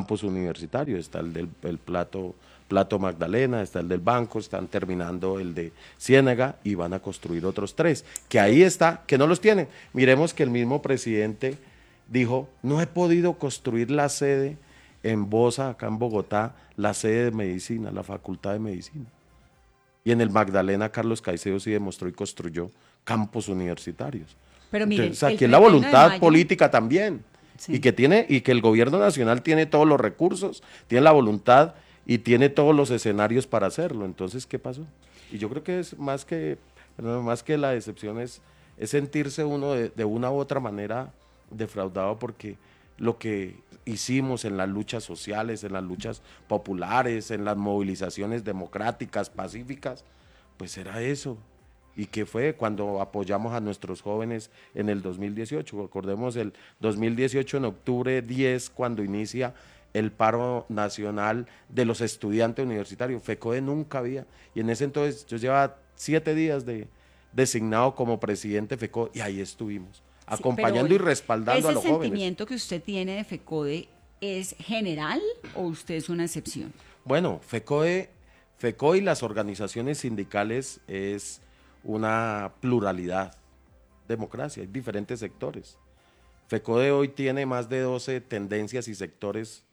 campus universitario, está el del Plato Magdalena, está el del Banco, están terminando el de Ciénaga y van a construir otros 3, que ahí está, que no los tienen. Miremos que el mismo presidente dijo, no he podido construir la sede en Bosa, acá en Bogotá, la sede de medicina, la facultad de medicina. Y en el Magdalena, Carlos Caicedo sí demostró y construyó campos universitarios. Pero miren, entonces, aquí es la voluntad política también, sí. y que el gobierno nacional tiene todos los recursos, tiene la voluntad y tiene todos los escenarios para hacerlo. Entonces, ¿qué pasó? Y yo creo que es más que la decepción es sentirse uno de una u otra manera defraudado, porque lo que hicimos en las luchas sociales, en las luchas populares, en las movilizaciones democráticas, pacíficas, pues era eso. ¿Y qué fue? Cuando apoyamos a nuestros jóvenes en el 2018, recordemos el 2018 en octubre 10, cuando inicia el paro nacional de los estudiantes universitarios. FECODE nunca había, y en ese entonces yo llevaba 7 días designado como presidente de FECODE, y ahí estuvimos, acompañando y respaldando a los jóvenes. ¿Ese sentimiento que usted tiene de FECODE es general o usted es una excepción? Bueno, FECODE y las organizaciones sindicales es una pluralidad, democracia, hay diferentes sectores. FECODE hoy tiene más de 12 tendencias y sectores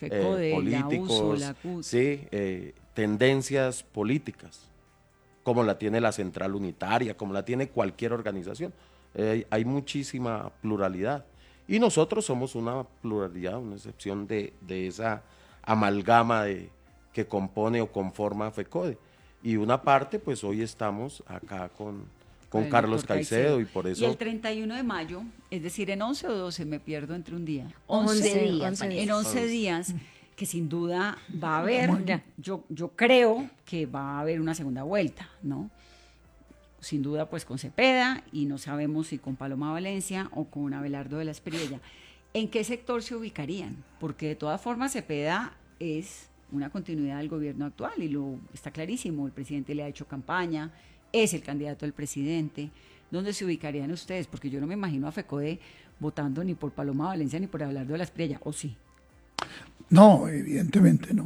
políticos, la CUT. Sí, tendencias políticas, como la tiene la Central Unitaria, como la tiene cualquier organización. Hay muchísima pluralidad, y nosotros somos una pluralidad, una excepción de esa amalgama que compone o conforma FECODE. Y una parte, pues hoy estamos acá con Carlos Caicedo, y por eso... Y el 31 de mayo, es decir, en 11 o 12, me pierdo entre un día. 11 días. En 11 días, que sin duda va a haber, yo creo que va a haber una segunda vuelta, ¿no? Sin duda, pues con Cepeda, y no sabemos si con Paloma Valencia o con Abelardo de la Espriella. ¿En qué sector se ubicarían? Porque de todas formas Cepeda es una continuidad del gobierno actual, y está clarísimo, el presidente le ha hecho campaña, es el candidato del presidente. ¿Dónde se ubicarían ustedes? Porque yo no me imagino a FECODE votando ni por Paloma Valencia ni por Abelardo de la Espriella, ¿o sí? No, evidentemente no.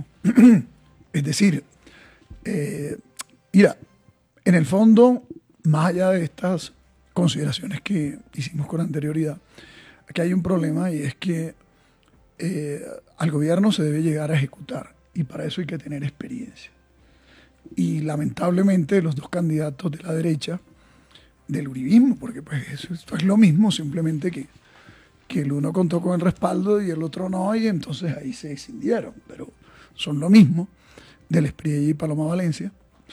Es decir, mira, en el fondo, más allá de estas consideraciones que hicimos con anterioridad, aquí hay un problema, y es que al gobierno se debe llegar a ejecutar, y para eso hay que tener experiencia. Y lamentablemente los dos candidatos de la derecha, del uribismo, porque pues eso es lo mismo, simplemente que el uno contó con el respaldo y el otro no, y entonces ahí se escindieron, pero son lo mismo, de la Espriella y Paloma Valencia,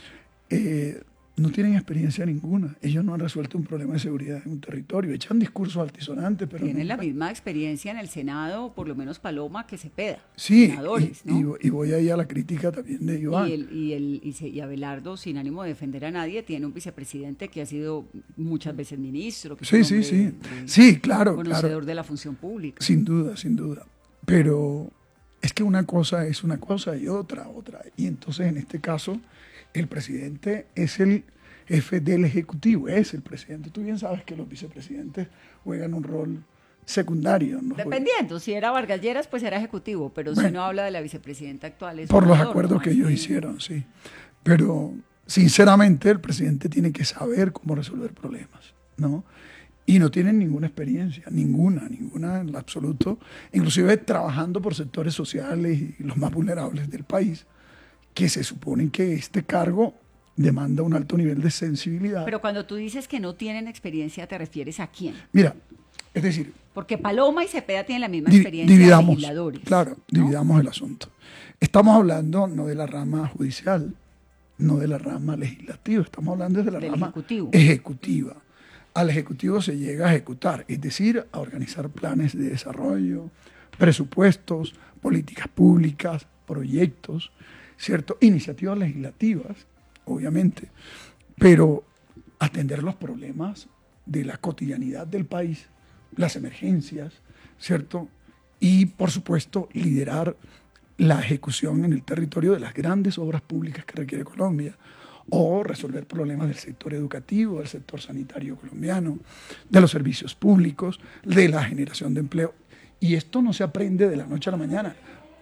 no tienen experiencia ninguna. Ellos no han resuelto un problema de seguridad en un territorio. Echan discursos altisonantes, pero tienen la misma experiencia en el Senado, por lo menos Paloma, que Cepeda. Sí, senadores, ¿no? y voy ahí a la crítica también de Iván. Y Abelardo, sin ánimo de defender a nadie, tiene un vicepresidente que ha sido muchas veces ministro, que sí, claro, conocedor de la función pública. Sin duda, sin duda. Pero es que una cosa es una cosa y otra. Y entonces, en este caso, el presidente es el jefe del Ejecutivo, es el presidente. Tú bien sabes que los vicepresidentes juegan un rol secundario, ¿no? Dependiendo, si era Vargas Lleras, pues era ejecutivo, pero bueno, si no habla de la vicepresidenta actual. Es por los acuerdos que ellos hicieron, sí. Pero, sinceramente, el presidente tiene que saber cómo resolver problemas, ¿no? Y no tienen ninguna experiencia, ninguna en lo absoluto, inclusive trabajando por sectores sociales y los más vulnerables del país, que se supone que este cargo demanda un alto nivel de sensibilidad. Pero cuando tú dices que no tienen experiencia, ¿te refieres a quién? Mira, es decir... Porque Paloma y Cepeda tienen la misma experiencia de legisladores. Claro, ¿no? Dividamos el asunto. Estamos hablando no de la rama judicial, no de la rama legislativa, estamos hablando de la rama ejecutiva. Al Ejecutivo se llega a ejecutar, es decir, a organizar planes de desarrollo, presupuestos, políticas públicas, proyectos, ¿cierto? Iniciativas legislativas, obviamente, pero atender los problemas de la cotidianidad del país, las emergencias, ¿cierto? Y, por supuesto, liderar la ejecución en el territorio de las grandes obras públicas que requiere Colombia, o resolver problemas del sector educativo, del sector sanitario colombiano, de los servicios públicos, de la generación de empleo. Y esto no se aprende de la noche a la mañana.